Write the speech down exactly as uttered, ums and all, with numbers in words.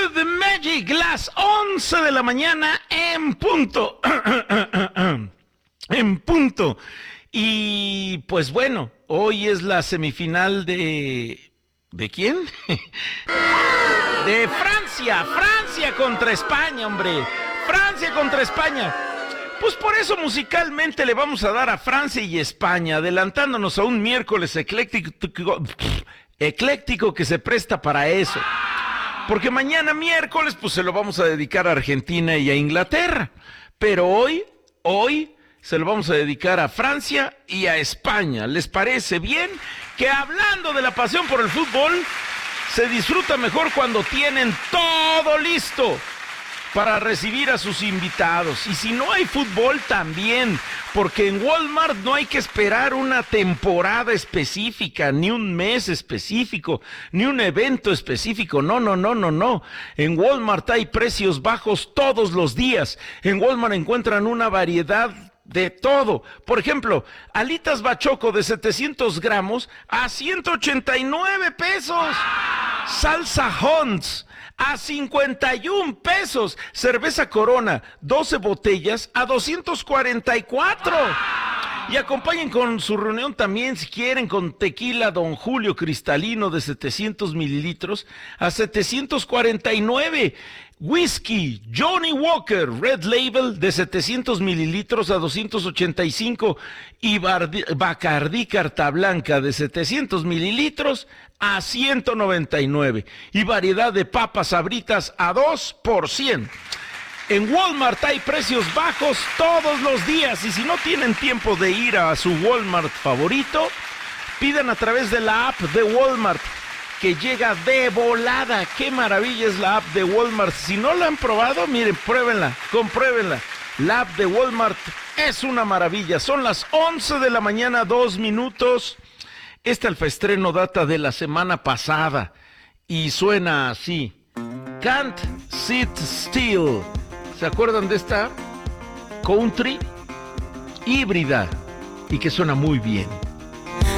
Good Magic, las once de la mañana en punto. En punto. Y pues bueno, hoy es la semifinal de... ¿De quién? De Francia, Francia contra España, hombre. Francia contra España. Pues por eso musicalmente le vamos a dar a Francia y España, adelantándonos a un miércoles ecléctico, ecléctico que se presta para eso. Porque mañana miércoles pues se lo vamos a dedicar a Argentina y a Inglaterra. Pero hoy, hoy se lo vamos a dedicar a Francia y a España. ¿Les parece bien? Que hablando de la pasión por el fútbol, se disfruta mejor cuando tienen todo listo para recibir a sus invitados. Y si no hay fútbol, también, porque en Walmart no hay que esperar una temporada específica, ni un mes específico, ni un evento específico. No, no, no, no, no. En Walmart hay precios bajos todos los días. En Walmart encuentran una variedad de todo. Por ejemplo, alitas bachoco de setecientos gramos a ciento ochenta y nueve pesos. Salsa Hunt's a cincuenta y un pesos. Cerveza Corona, doce botellas a doscientos cuarenta y cuatro. Y acompañen con su reunión también, si quieren, con tequila Don Julio cristalino de setecientos mililitros a setecientos cuarenta y nueve. Whisky Johnny Walker Red Label de setecientos mililitros a doscientos ochenta y cinco. Y Bacardí Carta Blanca de setecientos mililitros a ciento noventa y nueve. Y variedad de papas Sabritas a dos por cien. En Walmart hay precios bajos todos los días, y si no tienen tiempo de ir a su Walmart favorito, pidan a través de la app de Walmart, que llega de volada. ¡Qué maravilla es la app de Walmart! Si no la han probado, miren, pruébenla, compruébenla. La app de Walmart es una maravilla. Son las once de la mañana, dos minutos. Este alfaestreno data de la semana pasada y suena así. Can't Sit Still. ¿Se acuerdan de esta country híbrida y que suena muy bien?